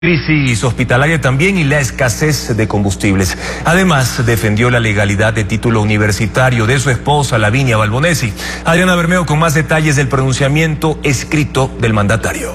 Crisis hospitalaria también y la escasez de combustibles. Además, defendió la legalidad de título universitario de su esposa, Lavinia Balbonesi. Adriana Bermeo con más detalles del pronunciamiento escrito del mandatario.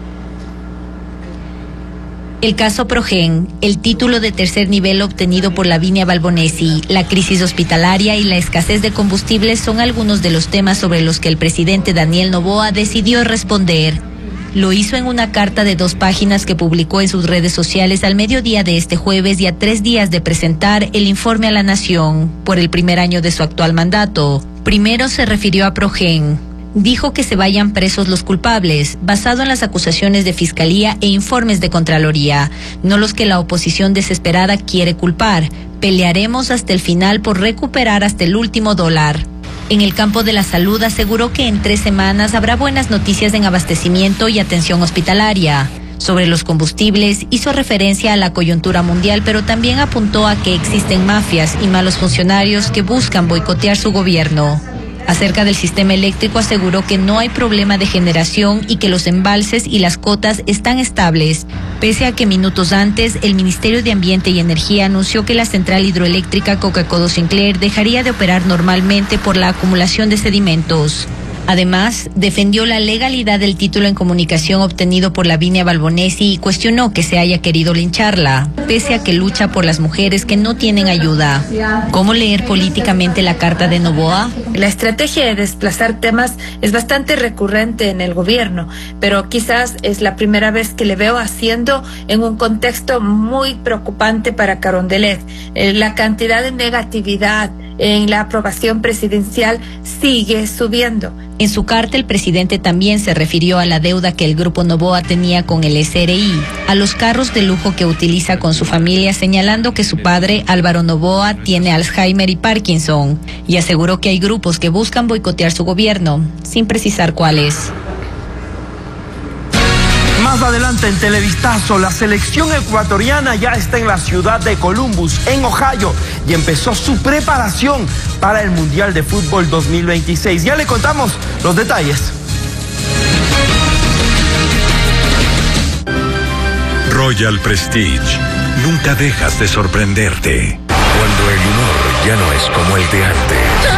El caso Progen, el título de tercer nivel obtenido por Lavinia Balbonesi, la crisis hospitalaria y la escasez de combustibles son algunos de los temas sobre los que el presidente Daniel Noboa decidió responder. Lo hizo en una carta de 2 páginas que publicó en sus redes sociales al mediodía de este jueves y a 3 días de presentar el informe a la Nación por el primer año de su actual mandato. Primero se refirió a Progen. Dijo que se vayan presos los culpables, basado en las acusaciones de Fiscalía e informes de Contraloría, no los que la oposición desesperada quiere culpar. Pelearemos hasta el final por recuperar hasta el último dólar. En el campo de la salud aseguró que en 3 semanas habrá buenas noticias en abastecimiento y atención hospitalaria. Sobre los combustibles hizo referencia a la coyuntura mundial, pero también apuntó a que existen mafias y malos funcionarios que buscan boicotear su gobierno. Acerca del sistema eléctrico aseguró que no hay problema de generación y que los embalses y las cotas están estables, pese a que minutos antes el Ministerio de Ambiente y Energía anunció que la central hidroeléctrica Coca-Codo Sinclair dejaría de operar normalmente por la acumulación de sedimentos. Además, defendió la legalidad del título en comunicación obtenido por Lavinia Balbonesi y cuestionó que se haya querido lincharla, pese a que lucha por las mujeres que no tienen ayuda. ¿Cómo leer políticamente la carta de Noboa? La estrategia de desplazar temas es bastante recurrente en el gobierno, pero quizás es la primera vez que le veo haciendo en un contexto muy preocupante para Carondelet. La cantidad de negatividad en la aprobación presidencial sigue subiendo. En su carta, el presidente también se refirió a la deuda que el Grupo Noboa tenía con el SRI, a los carros de lujo que utiliza con su familia, señalando que su padre, Álvaro Noboa, tiene Alzheimer y Parkinson, y aseguró que hay grupos que buscan boicotear su gobierno, sin precisar cuáles. Más adelante en Televistazo, la selección ecuatoriana ya está en la ciudad de Columbus, en Ohio, y empezó su preparación para el Mundial de Fútbol 2026. Ya le contamos los detalles. Royal Prestige. Nunca dejas de sorprenderte. Cuando el humor ya no es como el de antes.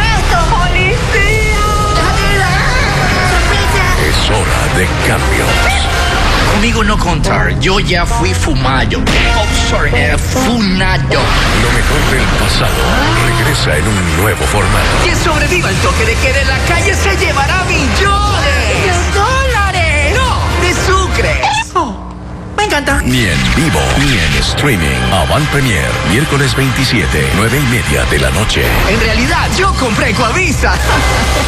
Es hora de cambios. Conmigo no contar, yo ya fui fumayo. Funado. Lo mejor del pasado regresa en un nuevo formato. Quien sobreviva al toque de queda en la calle se llevará millones. ¡De dólares! No, de sucres. Eso me encanta. Ni en vivo, ni en streaming. Avant Premier, miércoles 27, 9:30 de la noche. En realidad, yo compré Coavisa.